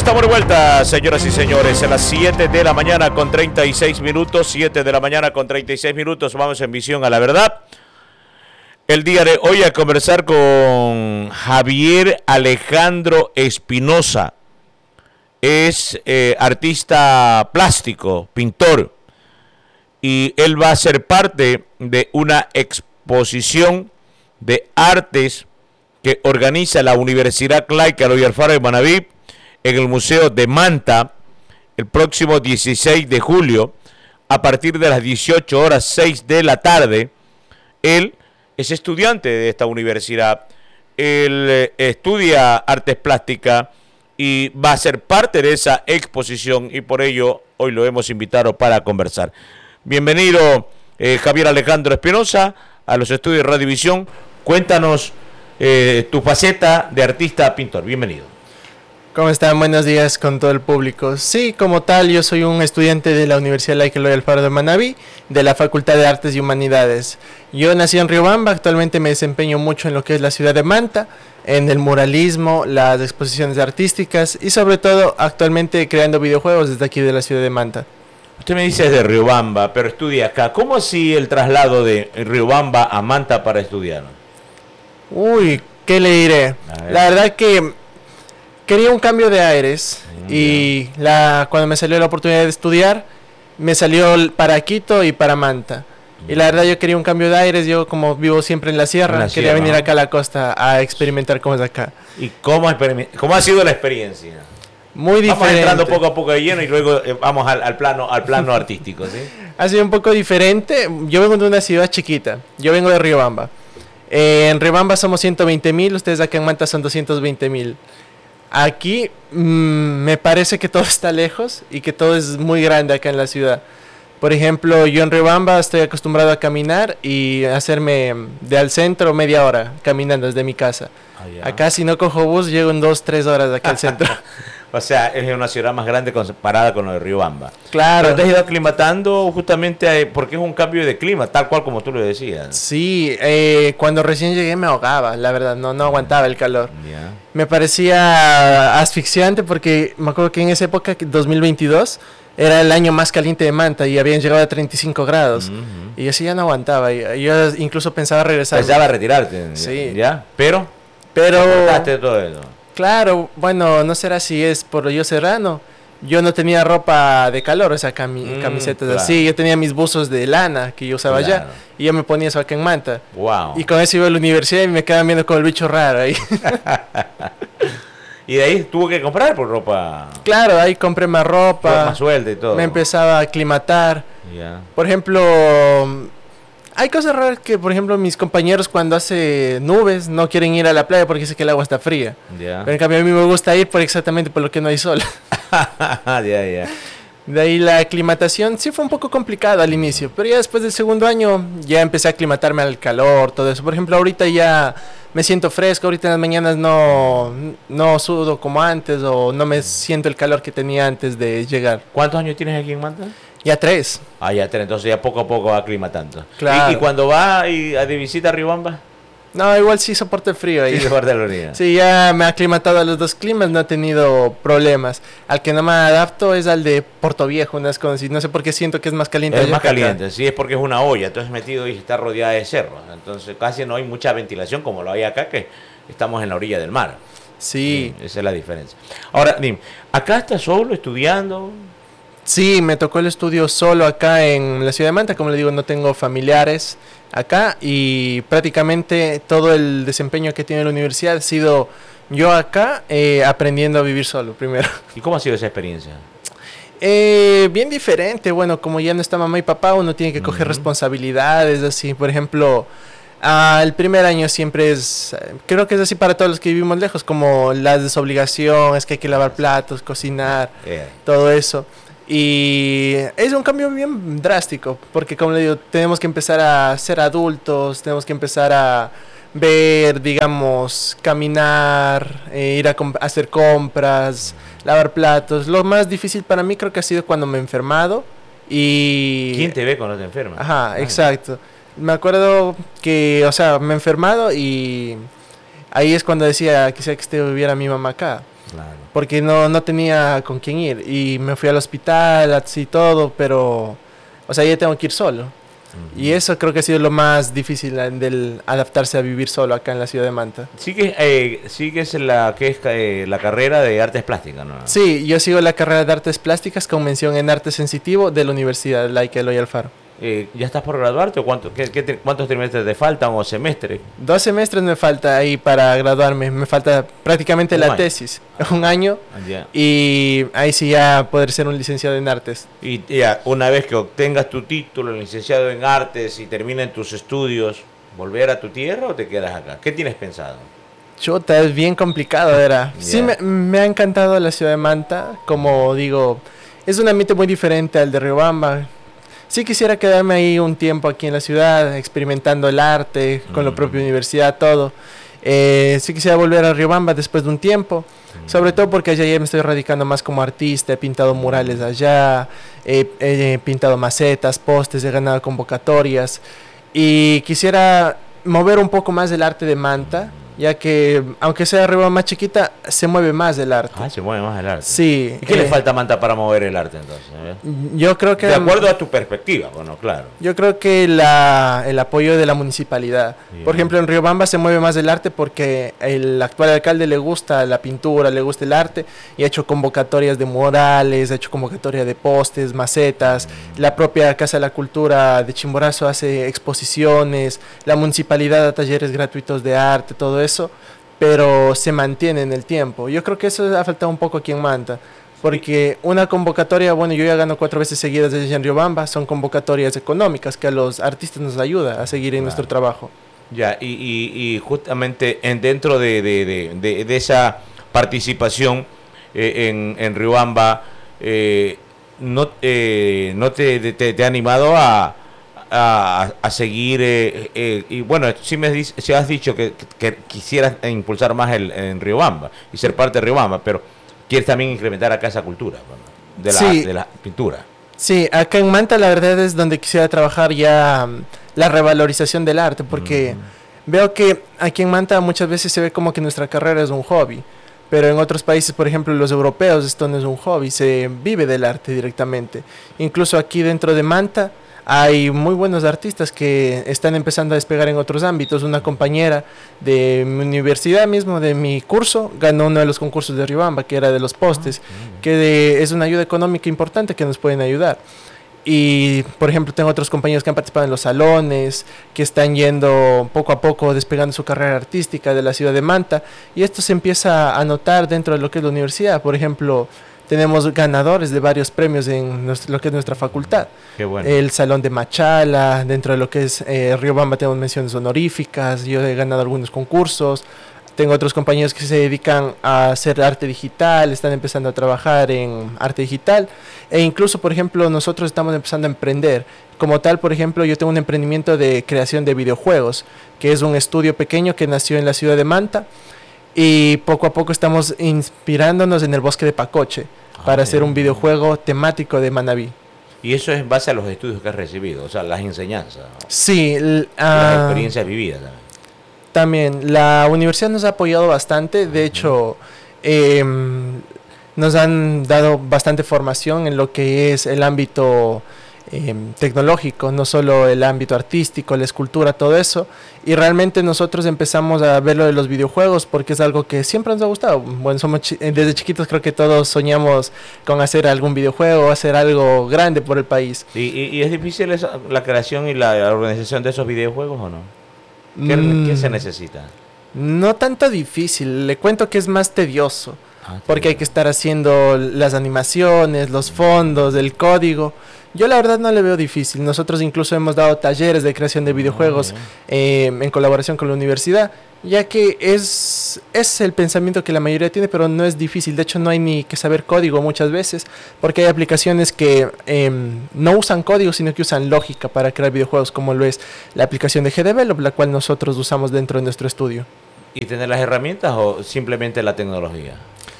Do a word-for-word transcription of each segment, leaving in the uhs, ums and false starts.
estamos de vuelta, señoras y señores, a las siete de la mañana con treinta y seis minutos, siete de la mañana con treinta y seis minutos, vamos en Visión a la Verdad. El día de hoy a conversar con Javier Alejandro Espinosa, es eh, artista plástico, pintor, y él va a ser parte de una exposición de artes que organiza la Universidad Laica Eloy Alfaro de Manabí en el Museo de Manta el próximo dieciséis de julio a partir de las dieciocho horas seis de la tarde. Él es estudiante de esta universidad, él eh, estudia artes plásticas y va a ser parte de esa exposición y por ello hoy lo hemos invitado para conversar. Bienvenido eh, Javier Alejandro Espinosa a los estudios de Radiovisión. Cuéntanos eh, tu faceta de artista pintor. Bienvenido. ¿Cómo están? Buenos días con todo el público. Sí, como tal, yo soy un estudiante de la Universidad Laica Eloy Alfaro de Manabí, de la Facultad de Artes y Humanidades. Yo nací en Riobamba, actualmente me desempeño mucho en lo que es la ciudad de Manta, en el muralismo, las exposiciones artísticas y sobre todo actualmente creando videojuegos desde aquí de la ciudad de Manta. Usted me dice es de Riobamba, pero estudia acá. ¿Cómo así el traslado de Riobamba a Manta para estudiar? Uy, ¿qué le diré? La verdad que quería un cambio de aires mm, y la, cuando me salió la oportunidad de estudiar, me salió para Quito y para Manta. Mm. Y la verdad yo quería un cambio de aires, yo como vivo siempre en la sierra, en la quería sierra, venir acá a la costa a experimentar cómo es acá. ¿Y cómo, cómo ha sido la experiencia? Muy diferente. Vamos entrando poco a poco de lleno y luego eh, vamos al, al plano al plano artístico, ¿sí? Ha sido un poco diferente. Yo vengo de una ciudad chiquita, yo vengo de Riobamba. Eh, en Riobamba somos ciento veinte mil, ustedes acá en Manta son doscientos veinte mil. Aquí mmm, me parece que todo está lejos y que todo es muy grande acá en la ciudad. Por ejemplo, yo en Riobamba estoy acostumbrado a caminar y hacerme de al centro media hora caminando desde mi casa. Oh, yeah. Acá si no cojo bus llego en dos, tres horas de acá al centro. O sea, es una ciudad más grande comparada con lo de Riobamba. Claro. Pero te has ido aclimatando justamente porque es un cambio de clima, tal cual como tú lo decías. Sí, eh, cuando recién llegué me ahogaba, la verdad, no, no aguantaba el calor. Yeah. Me parecía asfixiante porque me acuerdo que en esa época, dos mil veintidós, era el año más caliente de Manta y habían llegado a treinta y cinco grados. Uh-huh. Y así ya no aguantaba. Y yo incluso pensaba regresar. Pensaba retirarte. Sí. ¿Ya? Pero. Pero. ¿Te todo eso? Claro, bueno, no será si es por yo serrano. Yo no tenía ropa de calor, o sea, cami mm, camisetas claro. así. Yo tenía mis buzos de lana que yo usaba claro. allá. Y yo me ponía eso acá en Manta. Wow. Y con eso iba a la universidad y me quedaban viendo como el bicho raro ahí. Y de ahí tuvo que comprar por ropa. Claro, ahí compré más ropa. Más suelta y todo. Me empezaba a aclimatar. Yeah. Por ejemplo, hay cosas raras que, por ejemplo, mis compañeros cuando hace nubes no quieren ir a la playa porque dicen que el agua está fría. Yeah. Pero en cambio a mí me gusta ir por exactamente por lo que no hay sol. Ya, ya. Yeah. De ahí la aclimatación sí fue un poco complicado al inicio, pero ya después del segundo año ya empecé a aclimatarme al calor, todo eso. Por ejemplo, ahorita ya me siento fresco, ahorita en las mañanas no, no sudo como antes o no me siento el calor que tenía antes de llegar. ¿Cuántos años tienes aquí en Manta? Ya tres. Ah, ya tres, entonces ya poco a poco va aclimatando. Claro. ¿Y, y cuando va y, a de visita a Riobamba? No, igual sí soporto el frío ahí. Sí, soporta el frío. Sí, ya me he aclimatado a los dos climas, no he tenido problemas. Al que no me adapto es al de Portoviejo, unas cosas así. No sé por qué siento que es más caliente. Es más caliente, acá. Sí, es porque es una olla, entonces metido y está rodeada de cerros. Entonces casi no hay mucha ventilación como lo hay acá, que estamos en la orilla del mar. Sí. Sí, esa es la diferencia. Ahora, dime, ¿acá estás solo estudiando? Sí, me tocó el estudio solo acá en la ciudad de Manta, como le digo, no tengo familiares acá y prácticamente todo el desempeño que tiene la universidad ha sido yo acá eh, aprendiendo a vivir solo primero. ¿Y cómo ha sido esa experiencia? Eh, bien diferente, bueno, como ya no está mamá y papá, uno tiene que coger uh-huh. responsabilidades, así, por ejemplo, uh, el primer año siempre es, creo que es así para todos los que vivimos lejos, como la desobligación, es que hay que lavar platos, cocinar, yeah. todo eso. Y es un cambio bien drástico, porque como le digo, tenemos que empezar a ser adultos, tenemos que empezar a ver, digamos, caminar, eh, ir a comp- hacer compras, lavar platos. Lo más difícil para mí creo que ha sido cuando me he enfermado y... ¿Quién te ve cuando te enfermas? Ajá, Ay. exacto. Me acuerdo que, o sea, me he enfermado y ahí es cuando decía, quisiera que estuviera mi mamá acá. Claro. Porque no, no tenía con quién ir. Y me fui al hospital, así todo, pero, o sea, ya tengo que ir solo. Uh-huh. Y eso creo que ha sido lo más difícil del adaptarse a vivir solo acá en la ciudad de Manta. ¿Sigues, eh, sigues la, que es, eh, la carrera de artes plásticas, no? Sí, yo sigo la carrera de artes plásticas con mención en arte sensitivo de la Universidad Laica Eloy Alfaro. Eh, ¿Ya estás por graduarte o cuánto, qué, qué, cuántos trimestres te faltan o semestres? Dos semestres me falta ahí para graduarme. Me falta prácticamente un la año. tesis. Un año. Ah, yeah. Y ahí sí ya poder ser un licenciado en artes. Y ya, una vez que obtengas tu título, licenciado en artes, y terminen tus estudios, ¿volver a tu tierra o te quedas acá? ¿Qué tienes pensado? Chuta, es bien complicado, era. Yeah. Sí, me, me ha encantado la ciudad de Manta. Como digo, es un ambiente muy diferente al de Riobamba. Sí quisiera quedarme ahí un tiempo aquí en la ciudad, experimentando el arte, con mm. la propia universidad, todo. Eh, sí quisiera volver a Riobamba después de un tiempo, mm. sobre todo porque allá ya me estoy radicando más como artista, he pintado murales allá, he, he pintado macetas, postes, he ganado convocatorias. Y quisiera mover un poco más el arte de Manta, ya que aunque sea Riobamba más chiquita, se mueve más el arte. Ah, se mueve más el arte. Sí. ¿Y qué eh, le falta a Manta para mover el arte entonces? ¿Eh? Yo creo que... De acuerdo a tu perspectiva, bueno, claro. Yo creo que la, el apoyo de la municipalidad. Yeah. Por ejemplo, en Riobamba se mueve más el arte porque el actual alcalde le gusta la pintura, le gusta el arte y ha hecho convocatorias de murales, ha hecho convocatoria de postes, macetas. Mm. La propia Casa de la Cultura de Chimborazo hace exposiciones, la municipalidad da talleres gratuitos de arte, todo eso. Eso, pero se mantiene en el tiempo. Yo creo que eso ha faltado un poco aquí en Manta, porque una convocatoria, bueno, yo ya gano cuatro veces seguidas desde en Riobamba, son convocatorias económicas que a los artistas nos ayuda a seguir en claro. nuestro trabajo. Ya, y, y, y justamente en, dentro de, de, de, de, de esa participación eh, en, en Riobamba, eh, ¿no, eh, no te, te, te ha animado a A, a seguir eh, eh, y bueno, si me dice, si has dicho que, que quisieras impulsar más el en Riobamba y ser parte de Riobamba, pero quieres también incrementar acá esa cultura, bueno, de, la, sí. de la pintura. Sí, acá en Manta la verdad es donde quisiera trabajar ya um, la revalorización del arte, porque mm. veo que aquí en Manta muchas veces se ve como que nuestra carrera es un hobby, pero en otros países, por ejemplo los europeos, esto no es un hobby, se vive del arte directamente. Incluso aquí dentro de Manta hay muy buenos artistas que están empezando a despegar en otros ámbitos. Una compañera de mi universidad mismo, de mi curso, ganó uno de los concursos de Riobamba, que era de los postes, que de, es una ayuda económica importante que nos pueden ayudar. Y, por ejemplo, tengo otros compañeros que han participado en los salones, que están yendo poco a poco despegando su carrera artística de la ciudad de Manta, y esto se empieza a notar dentro de lo que es la universidad. Por ejemplo, tenemos ganadores de varios premios en nuestro, lo que es nuestra facultad. Qué bueno. El Salón de Machala, dentro de lo que es eh, Riobamba tenemos menciones honoríficas, yo he ganado algunos concursos, tengo otros compañeros que se dedican a hacer arte digital, están empezando a trabajar en arte digital, e incluso, por ejemplo, nosotros estamos empezando a emprender. Como tal, por ejemplo, yo tengo un emprendimiento de creación de videojuegos, que es un estudio pequeño que nació en la ciudad de Manta, y poco a poco estamos inspirándonos en el bosque de Pacoche ah, para hacer un videojuego temático de Manabí. Y eso es en base a los estudios que has recibido, o sea, las enseñanzas. Sí. Uh, las experiencias vividas también. También, la universidad nos ha apoyado bastante, de hecho, eh, nos han dado bastante formación en lo que es el ámbito eh, tecnológico, no solo el ámbito artístico, la escultura, todo eso, y realmente nosotros empezamos a ver lo de los videojuegos porque es algo que siempre nos ha gustado. Bueno, somos chi- desde chiquitos creo que todos soñamos con hacer algún videojuego, hacer algo grande por el país. ¿Y, y, y es difícil esa, la creación y la organización de esos videojuegos o no? ¿Qué, mm, ¿qué se necesita? No tanto difícil, le cuento que es más tedioso. Ah, porque hay que estar haciendo las animaciones, los fondos, el código. Yo la verdad no le veo difícil. Nosotros incluso hemos dado talleres de creación de videojuegos eh, en colaboración con la universidad, ya que es, es el pensamiento que la mayoría tiene, pero no es difícil. De hecho, no hay ni que saber código muchas veces, porque hay aplicaciones que eh, no usan código, sino que usan lógica para crear videojuegos, como lo es la aplicación de G-Develop, la cual nosotros usamos dentro de nuestro estudio. ¿Y tener las herramientas o simplemente la tecnología?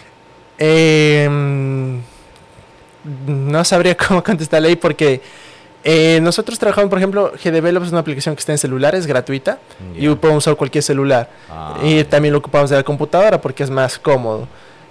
Eh, no sabría cómo contestarle ahí porque eh, nosotros trabajamos, por ejemplo, G-Develop es una aplicación que está en celulares, gratuita, yeah. y podemos usar cualquier celular. Ah, y también lo ocupamos de la computadora porque es más cómodo.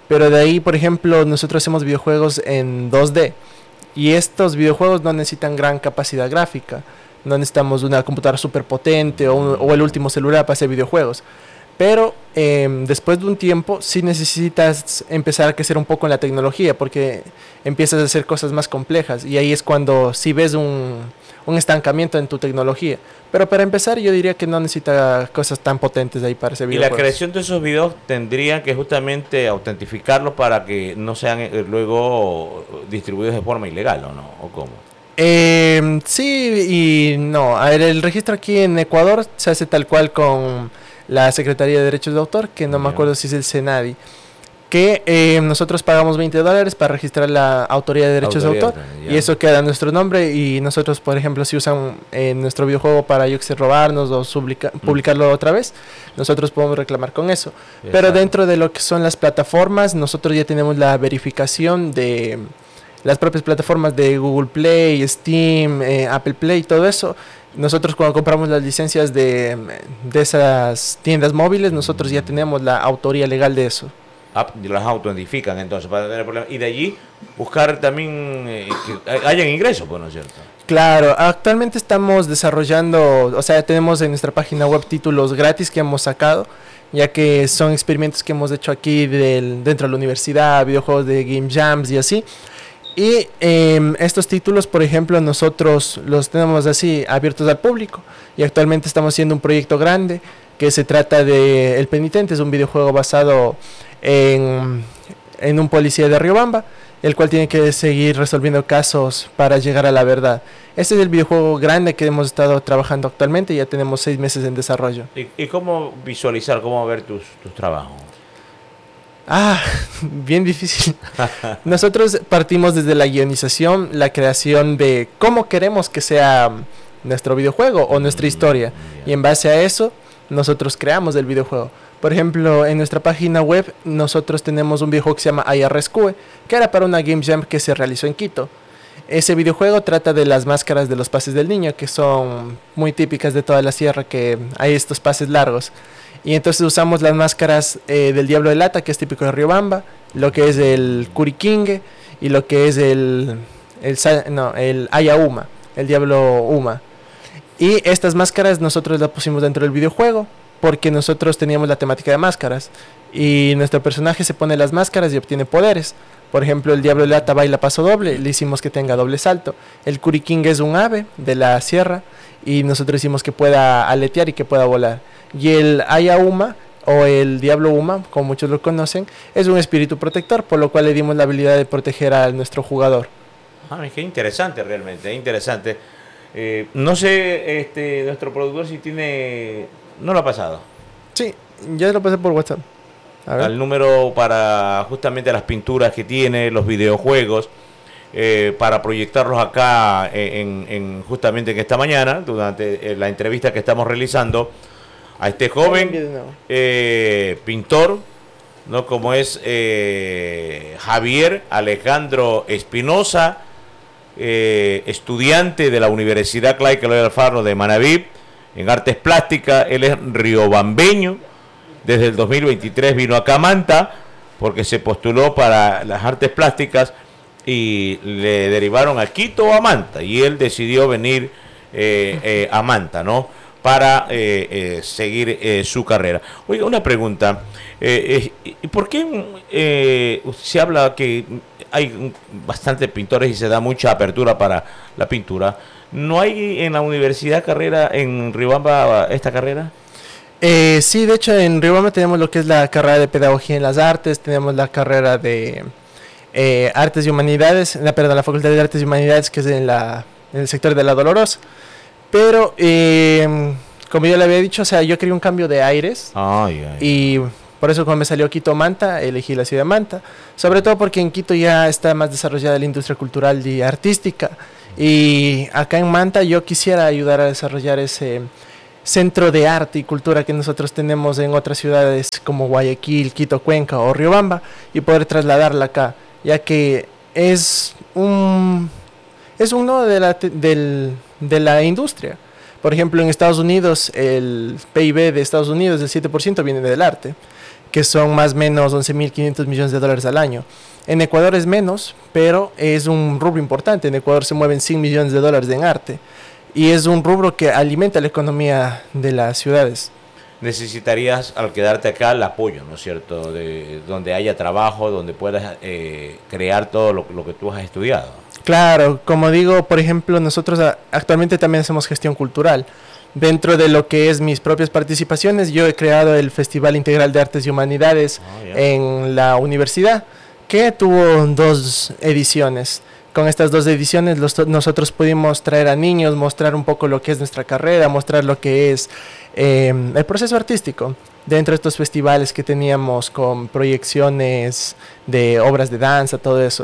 Pero de ahí, por ejemplo, nosotros hacemos videojuegos en dos D. Y estos videojuegos no necesitan gran capacidad gráfica. No necesitamos una computadora súper potente o, un, o el último celular para hacer videojuegos. Pero eh, después de un tiempo sí necesitas empezar a crecer un poco en la tecnología, porque empiezas a hacer cosas más complejas. Y ahí es cuando sí ves un, un estancamiento en tu tecnología. Pero para empezar yo diría que no necesita cosas tan potentes ahí para hacer videojuegos. Y la creación de esos videos tendría que justamente autentificarlos para que no sean eh, luego distribuidos de forma ilegal, ¿o no? ¿O cómo? Eh, sí y no. A ver, el registro aquí en Ecuador se hace tal cual con la Secretaría de Derechos de Autor, que no Bien. me acuerdo si es el SENADI, que eh, nosotros pagamos veinte dólares para registrar la autoría de derechos autoría, de autor, ya. y eso queda a nuestro nombre, y nosotros, por ejemplo, si usan eh, nuestro videojuego para, yo que sé, robarnos o sublica, mm. publicarlo otra vez, nosotros podemos reclamar con eso. Exacto. Pero dentro de lo que son las plataformas, nosotros ya tenemos la verificación de las propias plataformas de Google Play, Steam, eh, Apple Play, todo eso. Nosotros cuando compramos las licencias de, de esas tiendas móviles, nosotros ya tenemos la autoría legal de eso. Ah, las autentifican entonces para tener problemas. Y de allí buscar también eh, que hayan ingresos, pues, ¿no es cierto? Claro, actualmente estamos desarrollando, o sea, tenemos en nuestra página web títulos gratis que hemos sacado, ya que son experimentos que hemos hecho aquí del, dentro de la universidad, videojuegos de Game Jams y así. Y eh, estos títulos, por ejemplo, nosotros los tenemos así abiertos al público, y actualmente estamos haciendo un proyecto grande que se trata de El Penitente. Es un videojuego basado en, en un policía de Riobamba, el cual tiene que seguir resolviendo casos para llegar a la verdad. Este es el videojuego grande que hemos estado trabajando actualmente, ya tenemos seis meses en desarrollo. ¿Y, y cómo visualizar, cómo ver tus, tus trabajos? Ah, bien difícil. Nosotros partimos desde la guionización, la creación de cómo queremos que sea nuestro videojuego o nuestra historia, y en base a eso nosotros creamos el videojuego. Por ejemplo, en nuestra página web nosotros tenemos un videojuego que se llama I R S Q, que era para una Game Jam que se realizó en Quito. Ese videojuego trata de las máscaras de los pases del niño, que son muy típicas de toda la sierra, que hay estos pases largos. Y entonces usamos las máscaras eh, del Diablo de Lata, que es típico de Riobamba, lo que es el Curiquingue y lo que es el, el, no, el Ayauma, el Diablo Uma. Y estas máscaras nosotros las pusimos dentro del videojuego, porque nosotros teníamos la temática de máscaras, y nuestro personaje se pone las máscaras y obtiene poderes. Por ejemplo, el Diablo de Lata baila paso doble, le hicimos que tenga doble salto. El Curiquingue es un ave de la sierra, y nosotros hicimos que pueda aletear y que pueda volar. Y el Ayauma, o el Diablo Uma, como muchos lo conocen, es un espíritu protector, por lo cual le dimos la habilidad de proteger a nuestro jugador. Ah, es que interesante realmente, interesante. Eh, no sé, este, nuestro productor si tiene... ¿No lo ha pasado? Sí, ya lo pasé por WhatsApp. A ver. Al número para justamente las pinturas que tiene, los videojuegos, eh, para proyectarlos acá en, en justamente en esta mañana, durante la entrevista que estamos realizando a este joven eh, pintor, ¿no? Como es eh, Javier Alejandro Espinosa, eh, estudiante de la Universidad Clay Eloy Alfaro de Manabí en artes plásticas. Él es riobambeño, desde el dos mil veintitrés vino acá a Manta porque se postuló para las artes plásticas y le derivaron a Quito o a Manta, y él decidió venir eh, eh, a Manta, ¿no? para eh, eh, seguir eh, su carrera. Oiga, una pregunta, eh, eh, ¿y por qué eh, se habla que hay bastantes pintores y se da mucha apertura para la pintura? ¿No hay en la universidad carrera en Riobamba esta carrera? Eh, sí, de hecho en Riobamba tenemos lo que es la carrera de Pedagogía en las Artes, tenemos la carrera de eh, Artes y Humanidades, la, perdón, la Facultad de Artes y Humanidades, que es en, la, en el sector de La Dolorosa. Pero, eh, como yo le había dicho, o sea, yo quería un cambio de aires. Ay, ay, y por eso cuando me salió Quito Manta, elegí la ciudad de Manta. Sobre todo porque en Quito ya está más desarrollada la industria cultural y artística. Y acá en Manta yo quisiera ayudar a desarrollar ese centro de arte y cultura que nosotros tenemos en otras ciudades como Guayaquil, Quito, Cuenca o Riobamba, y poder trasladarla acá, ya que es un, es uno de la, del... de la industria. Por ejemplo, en Estados Unidos el P I B de Estados Unidos del siete por ciento viene del arte, que son más o menos once mil quinientos millones de dólares al año. En Ecuador es menos, pero es un rubro importante. En Ecuador se mueven cien millones de dólares en arte y es un rubro que alimenta la economía de las ciudades. Necesitarías, al quedarte acá, el apoyo, ¿no es cierto? De donde haya trabajo, donde puedas eh, crear todo lo, lo que tú has estudiado. Claro, como digo, por ejemplo, nosotros actualmente también hacemos gestión cultural. Dentro de lo que es mis propias participaciones, yo he creado el Festival Integral de Artes y Humanidades oh, yeah. en la universidad, que tuvo dos ediciones. Con estas dos ediciones los, nosotros pudimos traer a niños, mostrar un poco lo que es nuestra carrera, mostrar lo que es eh, el proceso artístico dentro de estos festivales que teníamos con proyecciones de obras de danza, todo eso.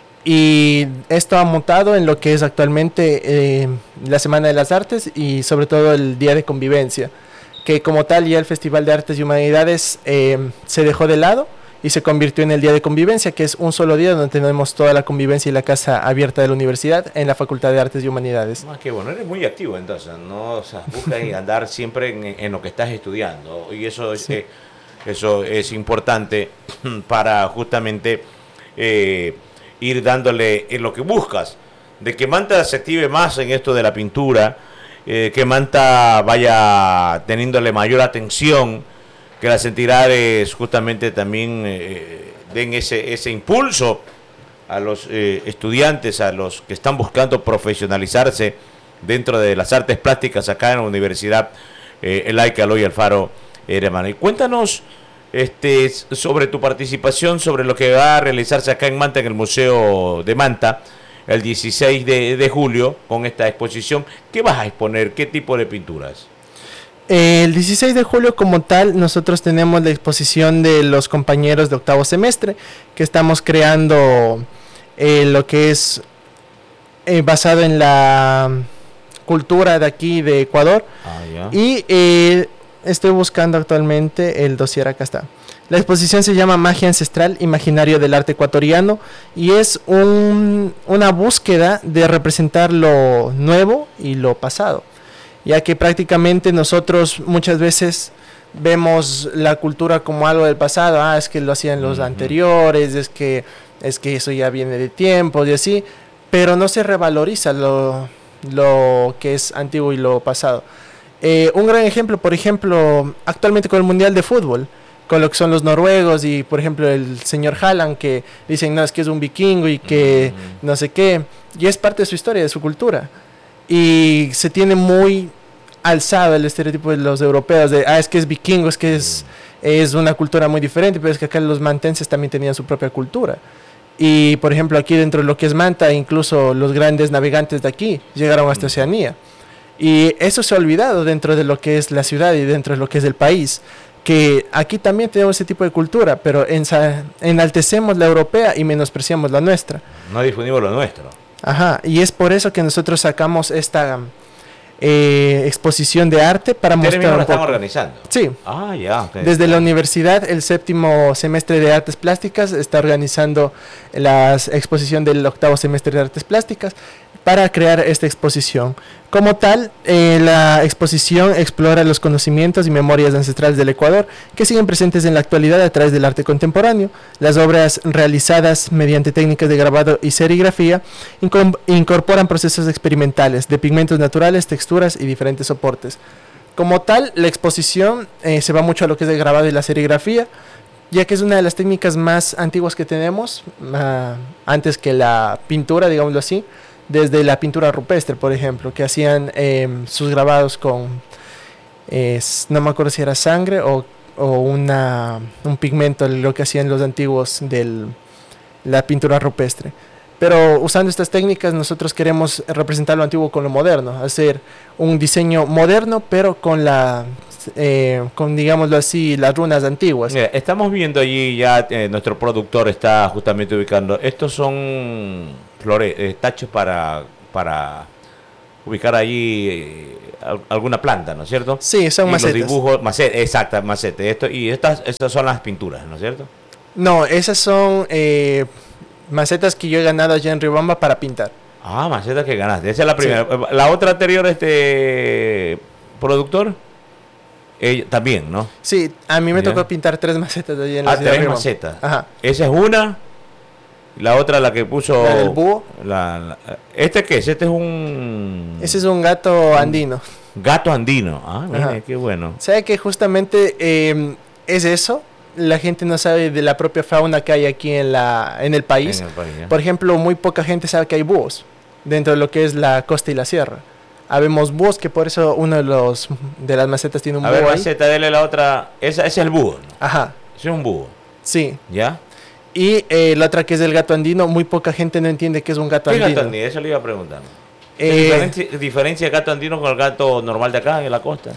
Y esto ha mutado en lo que es actualmente eh, la Semana de las Artes y sobre todo el Día de Convivencia, que como tal ya el Festival de Artes y Humanidades eh, se dejó de lado y se convirtió en el Día de Convivencia, que es un solo día donde tenemos toda la convivencia y la casa abierta de la universidad en la Facultad de Artes y Humanidades. Ah, qué bueno, eres muy activo entonces, ¿no? O sea, buscas andar siempre en, en lo que estás estudiando y eso es, sí. eh, eso es importante para justamente eh, ir dándole en lo que buscas, de que Manta se active más en esto de la pintura, eh, que Manta vaya teniéndole mayor atención, que las entidades justamente también eh, den ese, ese impulso a los eh, estudiantes, a los que están buscando profesionalizarse dentro de las artes plásticas acá en la Universidad eh, Ellaika Eloy Alfaro Eremana. Y cuéntanos este, sobre tu participación, sobre lo que va a realizarse acá en Manta, en el Museo de Manta, el dieciséis de julio, con esta exposición. ¿Qué vas a exponer? ¿Qué tipo de pinturas? El dieciséis de julio como tal nosotros tenemos la exposición de los compañeros de octavo semestre que estamos creando eh, lo que es eh, basado en la cultura de aquí de Ecuador ah, yeah. y eh, estoy buscando actualmente el dossier, acá está. La exposición se llama Magia Ancestral, Imaginario del Arte Ecuatoriano y es un, una búsqueda de representar lo nuevo y lo pasado, ya que prácticamente nosotros muchas veces vemos la cultura como algo del pasado, ah, es que lo hacían los uh-huh. anteriores, es que, es que eso ya viene de tiempos y así, pero no se revaloriza lo, lo que es antiguo y lo pasado. Eh, un gran ejemplo, por ejemplo, actualmente con el Mundial de Fútbol, con lo que son los noruegos y por ejemplo el señor Haaland, que dicen no, es que es un vikingo y que uh-huh. no sé qué, y es parte de su historia, de su cultura. Y se tiene muy alzado el estereotipo de los europeos de, ah, es que es vikingo, es que es, es una cultura muy diferente, pero es que acá los mantenses también tenían su propia cultura. Y, por ejemplo, aquí dentro de lo que es Manta, incluso los grandes navegantes de aquí llegaron hasta Oceanía. Y eso se ha olvidado dentro de lo que es la ciudad y dentro de lo que es el país, que aquí también tenemos ese tipo de cultura, pero enaltecemos la europea y menospreciamos la nuestra. No difundimos lo nuestro. Ajá, y es por eso que nosotros sacamos esta eh, exposición de arte para mostrar. ¿Ustedes mismos la están organizando? Sí. Ah, ya. Okay. Desde la universidad, el séptimo semestre de Artes Plásticas está organizando la exposición del octavo semestre de Artes Plásticas para crear esta exposición. Como tal, eh, la exposición explora los conocimientos y memorias ancestrales del Ecuador que siguen presentes en la actualidad a través del arte contemporáneo. Las obras realizadas mediante técnicas de grabado y serigrafía incorporan procesos experimentales de pigmentos naturales, texturas y diferentes soportes. Como tal, la exposición eh, se va mucho a lo que es el grabado y la serigrafía, ya que es una de las técnicas más antiguas que tenemos, uh, antes que la pintura, digámoslo así, desde la pintura rupestre, por ejemplo, que hacían eh, sus grabados con, eh, no me acuerdo si era sangre o, o una, un pigmento, lo que hacían los antiguos de la pintura rupestre. Pero usando estas técnicas nosotros queremos representar lo antiguo con lo moderno, hacer un diseño moderno, pero con la, eh, con digámoslo así, las runas antiguas. Mira, estamos viendo allí ya, eh, nuestro productor está justamente ubicando, estos son flores, eh, tachos para, para ubicar allí eh, alguna planta, ¿no es cierto? Sí, son y macetas. Los dibujos, macete, exacto, macete, esto, y estas, estas son las pinturas, ¿no es cierto? No, esas son... Eh, macetas que yo he ganado allá en Riobamba para pintar. Ah, macetas que ganaste. Esa es la primera. Sí. La otra anterior, este productor. Ella, también, ¿no? Sí, a mí me Ya. tocó pintar tres macetas de allí en la Ah, ciudad de tres Riobamba. macetas. Ajá. Esa es una. La otra, la que puso... La del búho. la- la- ¿Este qué es? Este es un... Ese es un gato andino. gato andino. Ah, mire, Ajá. qué bueno. ¿Sabe que justamente eh, es eso? La gente no sabe de la propia fauna que hay aquí en, la, en el país. En el país, ¿ya? Por ejemplo, muy poca gente sabe que hay búhos dentro de lo que es la costa y la sierra. Habemos búhos, que por eso uno de los de las macetas tiene un A búho ver, ahí. maceta, dele la otra. Esa, ese es el búho, ¿no? Ajá, Ese es un búho, sí. ¿ya? Y eh, la otra que es el gato andino, muy poca gente no entiende que es un gato ¿Qué andino. gato andino? Eso le iba a preguntar. ¿Qué Eh, diferencia, diferencia el gato andino con el gato normal de acá, en la costa?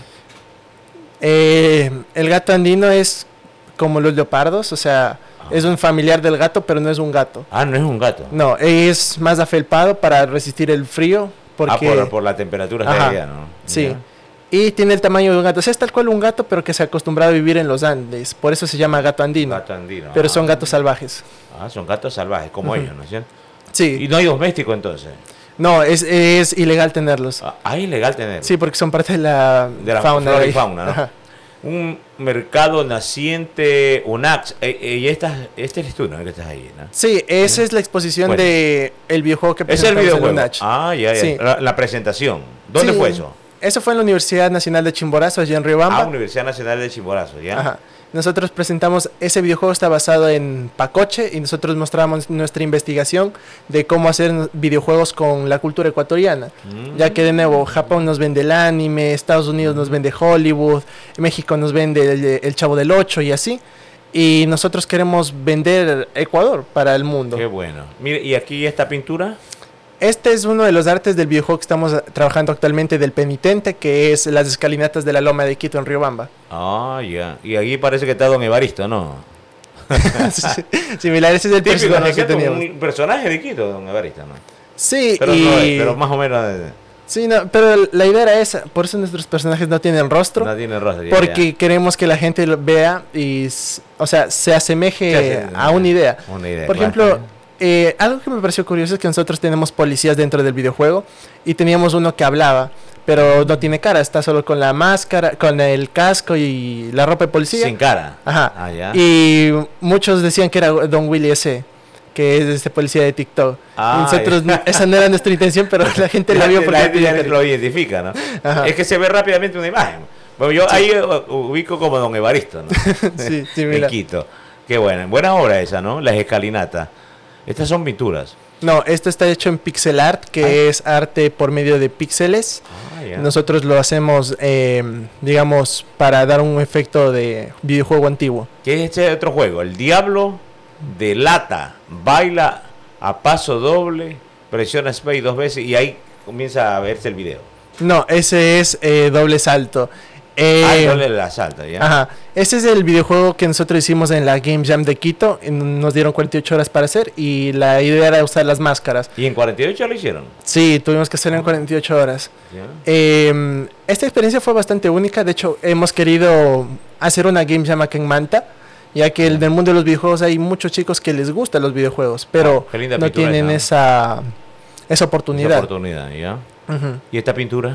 eh, el gato andino es como los leopardos, o sea, Ah. es un familiar del gato, pero no es un gato. Ah, no es un gato. No, es más afelpado para resistir el frío, porque... Ah, por, por la temperatura que Ajá, hay allá, ¿no? sí. Ya. Y tiene el tamaño de un gato. O sea, es tal cual un gato, pero que se ha acostumbrado a vivir en los Andes. Por eso se llama gato andino. Gato andino. Pero ah. son gatos salvajes. Ah, son gatos salvajes, como Ujú. ellos, ¿no es cierto? Sí. Y no hay doméstico entonces. No, es, es ilegal tenerlos. Ah, ah, ilegal tener. Sí, porque son parte de la, De la fauna. flora de y ahí. fauna, ¿no? Ajá. Un mercado naciente UNAX. Eh, eh, y esta, este eres tú, ¿no? Que estás ahí, ¿no? Sí, esa es la exposición Bueno. de el videojuego que Es el presentamos en videojuego. UNACH. Ah, ya, ya. Sí. La, la presentación. ¿Dónde Sí, fue eso? Eso fue en la Universidad Nacional de Chimborazo, allá en Riobamba. Ah, Universidad Nacional de Chimborazo, ¿ya? Ajá. Nosotros presentamos, ese videojuego está basado en Pacoche y nosotros mostramos nuestra investigación de cómo hacer videojuegos con la cultura ecuatoriana. Mm. Ya que de nuevo, Japón nos vende el anime, Estados Unidos nos vende Hollywood, México nos vende el, el Chavo del Ocho y así. Y nosotros queremos vender Ecuador para el mundo. Qué bueno. Mire, ¿y aquí esta pintura? Este es uno de los artes del videojuego que estamos trabajando actualmente del penitente, que es las escalinatas de la Loma de Quito en Riobamba. Ah, ya. Y aquí parece que está Don Evaristo, ¿no? Similar, ese es el Típico, ¿no personaje es que cierto? teníamos. Un personaje de Quito, Don Evaristo, ¿no? Sí, Pero, y... no es, pero más o menos eh, Sí, no, pero la idea era esa, por eso nuestros personajes no tienen rostro, no tiene rostro. ya, porque ya. queremos que la gente lo vea y, s- o sea, se asemeje Se hace- a una idea. Una idea, Por claro. ejemplo, eh, algo que me pareció curioso es que nosotros tenemos policías dentro del videojuego y teníamos uno que hablaba, pero no tiene cara, está solo con la máscara, con el casco y la ropa de policía. Sin cara. Ajá. Ah, ya. Y muchos decían que era Don Willy ese, que es este policía de TikTok. Ah, Y nosotros, ya. esa no era nuestra intención, pero la gente lo vio La porque gente tenía ya cara. lo identifica, ¿no? Ajá. Es que se ve rápidamente una imagen. Bueno, yo ahí eh, ubico como Don Evaristo, ¿no? Sí, sí, En mira. Quito. Qué buena. Buena obra esa, ¿no? Las escalinatas. Estas son pinturas. No, esto está hecho en pixel art, que Ah. es arte por medio de píxeles. Ah, ya. Nosotros lo hacemos, eh, digamos, para dar un efecto de videojuego antiguo. ¿Qué es este otro juego? El Diablo de Lata. Baila a paso doble, presiona Space dos veces y ahí comienza a verse el video. No, ese es eh, doble salto. Eh, ah, el doble de la salta, ¿ya? Ajá. Ese es el videojuego que nosotros hicimos en la Game Jam de Quito. en- Nos dieron cuarenta y ocho horas para hacer y la idea era usar las máscaras. ¿Y en cuarenta y ocho lo hicieron? Sí, tuvimos que hacerlo en cuarenta y ocho horas. ¿Ya? Eh, esta experiencia fue bastante única. De hecho, hemos querido hacer una Game Jam acá en Manta, ya que en el mundo de los videojuegos hay muchos chicos que les gustan los videojuegos, pero Ah, qué linda no pintura tienen esa. esa, esa oportunidad. Esa oportunidad, ¿ya? Ujú. ¿Y esta pintura?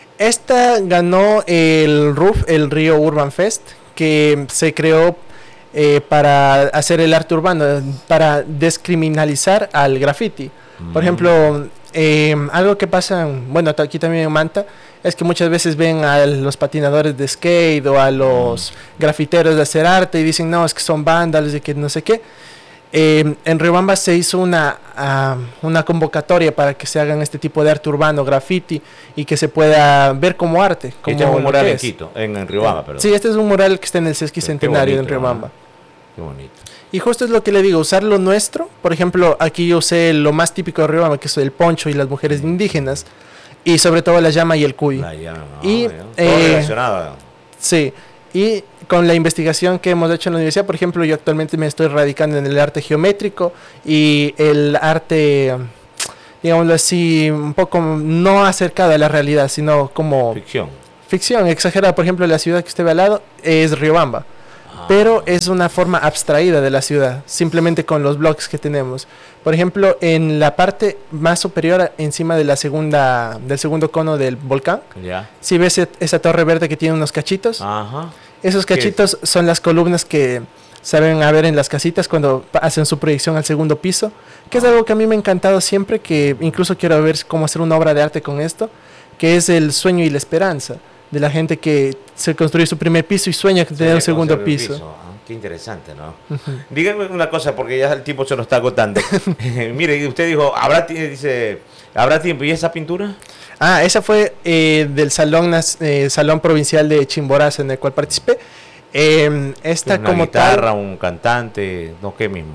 Esta ganó el R U F, el Río Urban Fest, que se creó eh, para hacer el arte urbano, para descriminalizar al graffiti. Por Mm. ejemplo, eh, algo que pasa, en- bueno, aquí también en Manta, es que muchas veces ven a los patinadores de skate o a los grafiteros de hacer arte y dicen, no, es que son vándalos y que no sé qué. Eh, en Riobamba se hizo una, ah, una convocatoria para que se hagan este tipo de arte urbano, graffiti, y que se pueda ver como arte. Como Este es un lo mural que en es. Quito, en, en Riobamba, perdón. Sí, este es un mural que está en el Sesqui Qué Centenario en bonito, Riobamba. ¿no? Qué bonito. Y justo es lo que le digo, usar lo nuestro. Por ejemplo, aquí yo usé lo más típico de Riobamba, que es el poncho y las mujeres indígenas. Y sobre todo la llama y el cuy. La llama, Y, ¿no? Todo eh, relacionado. Sí. Y con la investigación que hemos hecho en la universidad, por ejemplo, yo actualmente me estoy radicando en el arte geométrico y el arte, digámoslo así, un poco no acercado a la realidad, sino como Ficción. ficción exagerada. Por ejemplo, la ciudad que usted ve al lado es Riobamba. Ajá. Pero es una forma abstraída de la ciudad, simplemente con los bloques que tenemos. Por ejemplo, en la parte más superior, encima de la segunda, del segundo cono del volcán, ya. si ves esa torre verde que tiene unos cachitos, Ajá. esos cachitos son las columnas que saben a ver en las casitas cuando hacen su proyección al segundo piso, que es algo que a mí me ha encantado siempre, que incluso quiero ver cómo hacer una obra de arte con esto, que es el sueño y la esperanza de la gente que se construye su primer piso y sueña con tener un segundo piso. piso. Ah, qué interesante, ¿no? Uh-huh. Díganme una cosa, porque ya el tiempo se nos está agotando. Mire, usted dijo, ¿habrá, dice, ¿habrá tiempo? ¿Y esa pintura? Ah, esa fue eh, del salón, eh, salón provincial de Chimborazo, en el cual participé. Eh, esta una como guitarra, tal, un cantante, no, ¿qué mismo?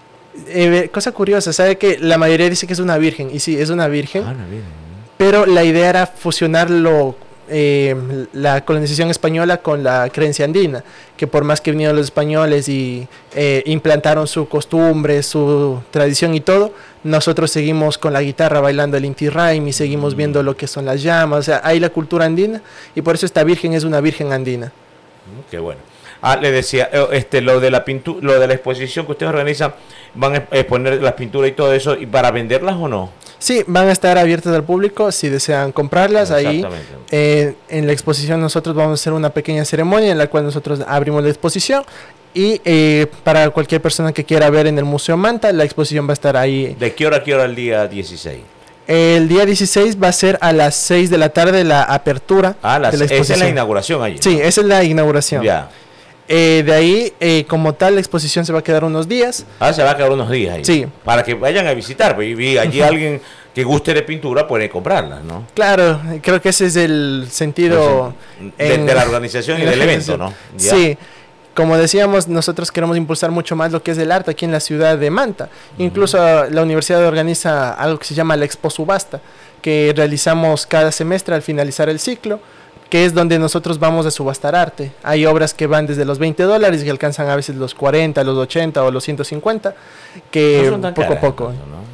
Eh, cosa curiosa, ¿sabe que la mayoría dice que es una virgen? Y sí, es una virgen. Ah, una virgen. Pero la idea era fusionarlo, eh, la colonización española con la creencia andina, que por más que vinieron los españoles y eh, implantaron su costumbre, su tradición y todo, nosotros seguimos con la guitarra bailando el Inti Raymi, seguimos mm. viendo lo que son las llamas, o sea, hay la cultura andina y por eso esta virgen es una virgen andina. Mm, qué bueno. Ah, le decía, este, lo de la pintura, lo de la exposición que ustedes organizan, ¿van a exponer las pinturas y todo eso y para venderlas o no? Sí, van a estar abiertas al público si desean comprarlas. Ahí eh, en la exposición nosotros vamos a hacer una pequeña ceremonia en la cual nosotros abrimos la exposición y eh, para cualquier persona que quiera ver en el Museo Manta, la exposición va a estar ahí. ¿De qué hora a qué hora el día dieciséis? El día dieciséis va a ser a las seis de la tarde la apertura ah, las, de la exposición. Esa es la inauguración allí, ¿no? Sí, esa es la inauguración. Ya. Eh, de ahí, eh, como tal, la exposición se va a quedar unos días. Ah, se va a quedar unos días ahí. Sí. Para que vayan a visitar, pues, y allí alguien que guste de pintura puede comprarla, ¿no? Claro, creo que ese es el sentido pues, en, de, de la organización y del evento, ¿no? Ya. Sí. Como decíamos, nosotros queremos impulsar mucho más lo que es el arte aquí en la ciudad de Manta. Uh-huh. Incluso la universidad organiza algo que se llama la Expo Subasta, que realizamos cada semestre al finalizar el ciclo, que es donde nosotros vamos a subastar arte. Hay obras que van desde los veinte dólares y que alcanzan a veces los cuarenta, los ochenta o los ciento cincuenta, que no son tan poco caras, a poco.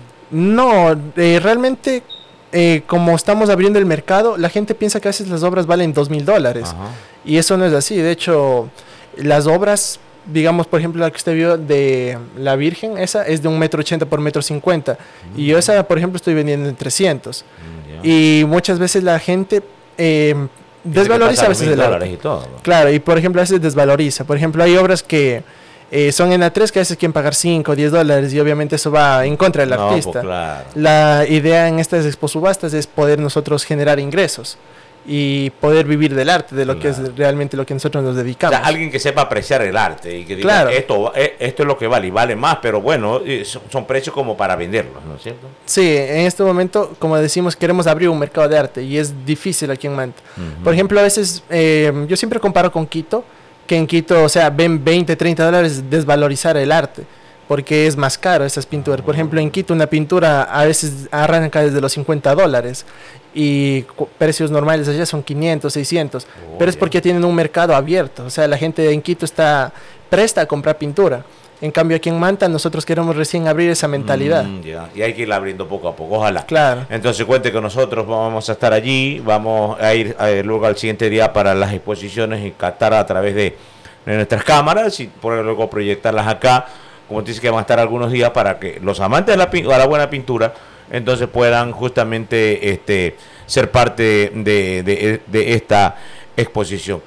No, no eh, realmente, eh, como estamos abriendo el mercado, la gente piensa que a veces las obras valen dos mil dólares. Y eso no es así. De hecho, las obras, digamos, por ejemplo, la que usted vio de la Virgen, esa es de un metro ochenta por metro cincuenta. Mm. Y yo esa, por ejemplo, estoy vendiendo en trescientos. Mm, yeah. Y muchas veces la gente... Eh, desvaloriza a veces el arte. Y todo, ¿no? Claro, y por ejemplo a veces desvaloriza. Por ejemplo, hay obras que eh, son en A tres que a veces quieren pagar cinco o diez dólares y obviamente eso va en contra del no, artista. Pues claro. La idea en estas expo subastas es poder nosotros generar ingresos y poder vivir del arte, de lo claro. que es realmente lo que nosotros nos dedicamos. O sea, alguien que sepa apreciar el arte y que diga, claro. esto, esto es lo que vale y vale más, pero bueno, son precios como para venderlos, ¿no es cierto? Sí, en este momento, como decimos, queremos abrir un mercado de arte y es difícil aquí en Manta. Uh-huh. Por ejemplo, a veces, eh, yo siempre comparo con Quito, que en Quito, o sea, ven veinte, treinta dólares desvalorizar el arte, porque es más caro esas pinturas. Por ejemplo, en Quito una pintura a veces arranca desde los cincuenta dólares y precios normales allá son quinientos, seiscientos, oh, pero es porque tienen un mercado abierto, o sea, la gente en Quito está presta a comprar pintura. En cambio aquí en Manta nosotros queremos recién abrir esa mentalidad. Mm, yeah. Y hay que ir abriendo poco a poco, ojalá. Claro. Entonces cuente que nosotros vamos a estar allí, vamos a ir a, luego al siguiente día para las exposiciones y captar a través de, de nuestras cámaras y por luego proyectarlas acá. Como te dice que van a estar algunos días para que los amantes de la, de la buena pintura entonces puedan justamente este ser parte de, de, de esta exposición.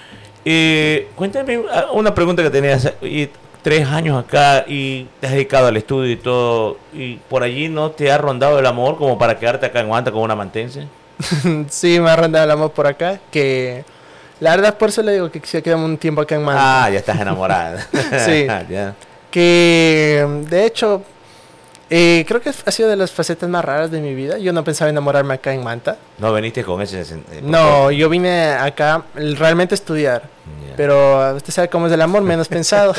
Eh, cuéntame una pregunta que tenías, y tres años acá y te has dedicado al estudio y todo, y por allí no te ha rondado el amor como para quedarte acá en Manta con una mantense. Sí, me ha rondado el amor por acá, que la verdad por eso le digo que se quedamos un tiempo acá en Manta. Ah, ya estás enamorada. Sí, ya. Que de hecho eh, creo que ha sido de las facetas más raras de mi vida. Yo no pensaba enamorarme acá en Manta. ¿No viniste con ese? Eh, no, yo vine acá realmente a estudiar. Yeah. Pero usted sabe cómo es el amor, menos pensado.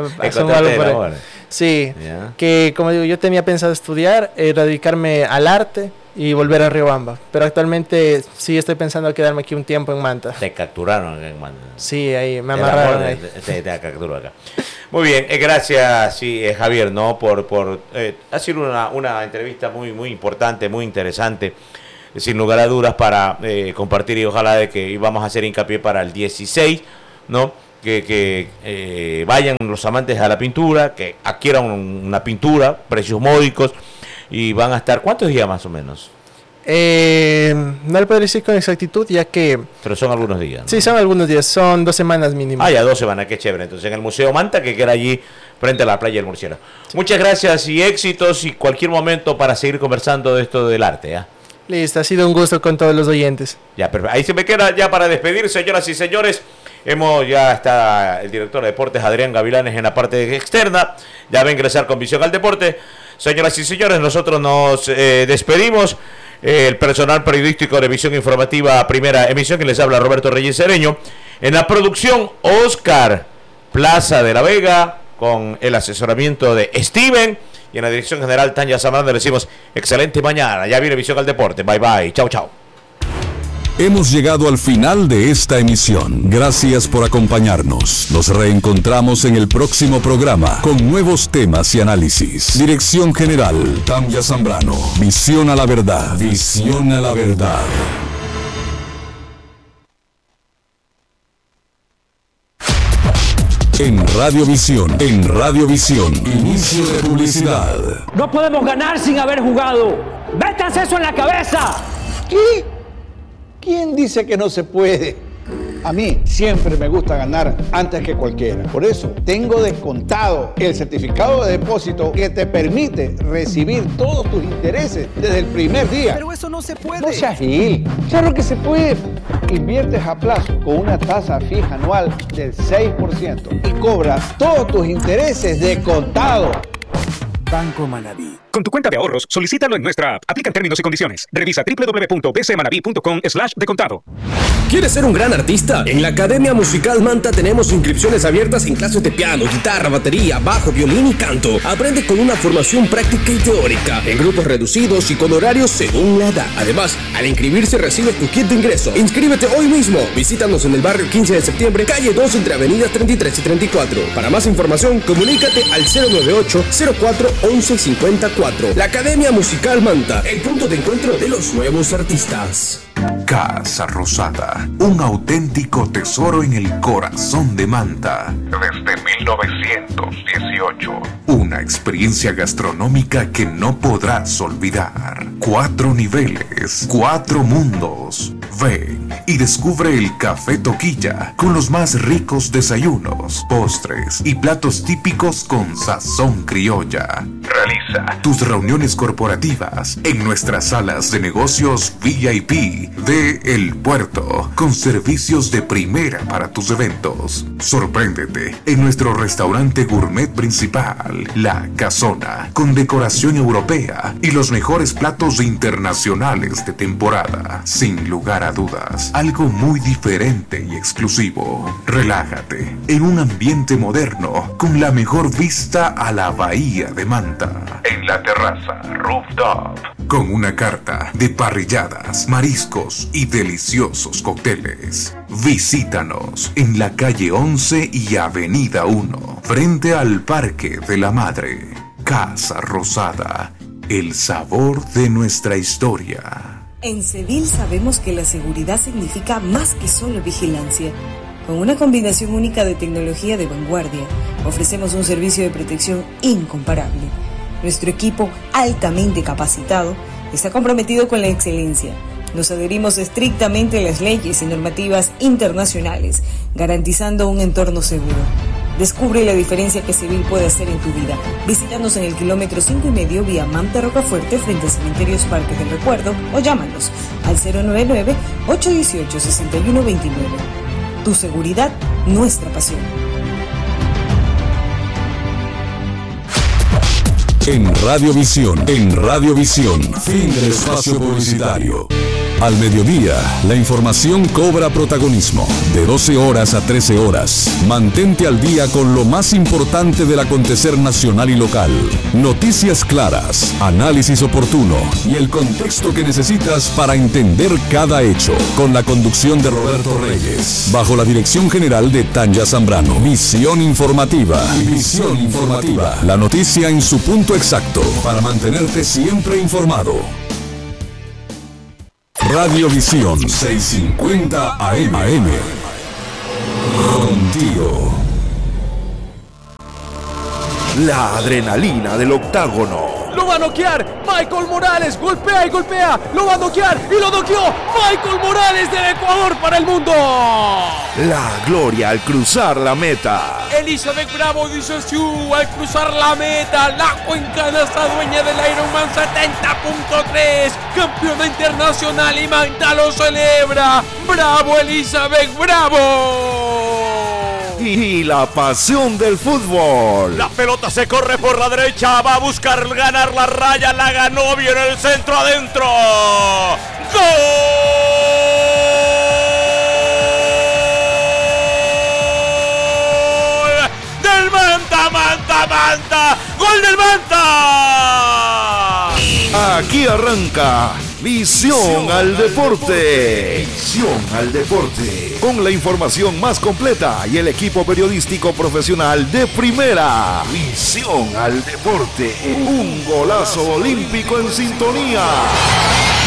Yeah. Sí, yeah. Que como digo, yo tenía pensado estudiar, eh, dedicarme al arte y volver a Riobamba. Pero actualmente sí estoy pensando quedarme aquí un tiempo en Manta. Te capturaron en Manta. Sí, ahí me amarraron. Ahí. Te, te capturó acá. Muy bien, eh, gracias sí, eh, Javier, ¿no? Por, por eh, ha sido una, una entrevista muy, muy importante, muy interesante, sin lugar a dudas para eh, compartir y ojalá de que íbamos a hacer hincapié para el dieciséis, ¿no? que, que eh, vayan los amantes a la pintura, que adquieran una pintura, precios módicos, y van a estar, ¿cuántos días más o menos? Eh, no le puedo decir con exactitud, ya que... Pero son algunos días, ¿no? Sí, son algunos días, son dos semanas mínimo. Ah, ya dos semanas, qué chévere. Entonces, en el Museo Manta, que queda allí frente a la playa del Murciélago. Sí. Muchas gracias y éxitos, y cualquier momento para seguir conversando de esto del arte, ¿eh? Listo, ha sido un gusto con todos los oyentes. Ya, perfecto. Ahí se me queda ya para despedir, señoras y señores. Hemos, ya está el director de deportes, Adrián Gavilanes, en la parte externa. Ya va a ingresar con visión al deporte. Señoras y señores, nosotros nos eh, despedimos. El personal periodístico de Visión Informativa Primera Emisión, que les habla Roberto Reyes Cereño. En la producción, Oscar Plaza de la Vega, con el asesoramiento de Steven. Y en la dirección general, Tanya Zambrano, le decimos excelente mañana. Ya viene Visión al Deporte. Bye bye. Chau, chau. Hemos llegado al final de esta emisión. Gracias por acompañarnos. Nos reencontramos en el próximo programa con nuevos temas y análisis. Dirección General, Tanya Zambrano. Visión a la verdad. Visión a la verdad. En Radiovisión, en Radiovisión, inicio de publicidad. No podemos ganar sin haber jugado. ¡Métanse eso en la cabeza! ¿Qué? ¿Quién dice que no se puede? A mí siempre me gusta ganar antes que cualquiera. Por eso tengo descontado el certificado de depósito que te permite recibir todos tus intereses desde el primer día. Pero eso no se puede. No seas gil. Claro que se puede. Inviertes a plazo con una tasa fija anual del seis por ciento y cobras todos tus intereses de contado. Banco Manaví. Con tu cuenta de ahorros, solicítalo en nuestra app. Aplican términos y condiciones. Revisa doble u doble u doble u punto b c manaví punto com slash de contado. ¿Quieres ser un gran artista? En la Academia Musical Manta tenemos inscripciones abiertas en clases de piano, guitarra, batería, bajo, violín y canto. Aprende con una formación práctica y teórica, en grupos reducidos y con horarios según la edad. Además, al inscribirse recibes tu kit de ingreso. Inscríbete hoy mismo. Visítanos en el barrio quince de septiembre, calle dos, entre avenidas treinta y tres y treinta y cuatro. Para más información, comunícate al cero nueve ocho, cero cuatro, once cincuenta y cuatro. La Academia Musical Manta, el punto de encuentro de los nuevos artistas. Casa Rosada, un auténtico tesoro en el corazón de Manta. Desde mil novecientos dieciocho. Una experiencia gastronómica que no podrás olvidar. Cuatro niveles, cuatro mundos. Ven y descubre el Café Toquilla con los más ricos desayunos, postres y platos típicos con sazón criolla. Realiza tus reuniones corporativas en nuestras salas de negocios V I P de El Puerto, con servicios de primera para tus eventos. Sorpréndete en nuestro restaurante gourmet principal, La Casona, con decoración europea y los mejores platos internacionales de temporada. Sin lugar a dudas, algo muy diferente y exclusivo. Relájate en un ambiente moderno con la mejor vista a la bahía de Manta. En la terraza Rooftop, con una carta de parrilladas, mariscos y deliciosos cócteles. Visítanos en la calle once y avenida uno, frente al Parque de la Madre. Casa Rosada, el sabor de nuestra historia. En Cedil sabemos que la seguridad significa más que solo vigilancia. Con una combinación única de tecnología de vanguardia, ofrecemos un servicio de protección incomparable. Nuestro equipo, altamente capacitado, está comprometido con la excelencia. Nos adherimos estrictamente a las leyes y normativas internacionales, garantizando un entorno seguro. Descubre la diferencia que Cedil puede hacer en tu vida. Visítanos en el kilómetro cinco y medio vía Manta Rocafuerte frente a Cementerios Parques del Recuerdo o llámanos al cero nueve nueve, ocho uno ocho, seis uno dos nueve. Tu seguridad, nuestra pasión. En Radiovisión, en Radiovisión, fin del espacio publicitario. Al mediodía, la información cobra protagonismo. De doce horas a trece horas, mantente al día con lo más importante del acontecer nacional y local. Noticias claras, análisis oportuno y el contexto que necesitas para entender cada hecho. Con la conducción de Roberto Reyes, bajo la dirección general de Tanya Zambrano. Visión informativa. Visión informativa. La noticia en su punto exacto para mantenerte siempre informado. Radiovisión seiscientos cincuenta A M. Contigo. La adrenalina del octágono. ¡Lo va a noquear! ¡Michael Morales! ¡Golpea y golpea! ¡Lo va a noquear! ¡Y lo noqueó! ¡Michael Morales del Ecuador para el mundo! La gloria al cruzar la meta. Elizabeth Bravo dice sí, al cruzar la meta. La cuencana está dueña del Ironman setenta punto tres. Campeona internacional y Magda lo celebra. ¡Bravo, Elizabeth! ¡Bravo! Y la pasión del fútbol. La pelota se corre por la derecha, va a buscar ganar la raya, la ganó bien en el centro adentro. ¡Gol! ¡Del Manta, Manta, Manta! ¡Gol del Manta! Aquí arranca Visión, Visión al Deporte. Visión al Deporte. Con la información más completa y el equipo periodístico profesional de primera. Visión al Deporte. Un golazo olímpico en sintonía.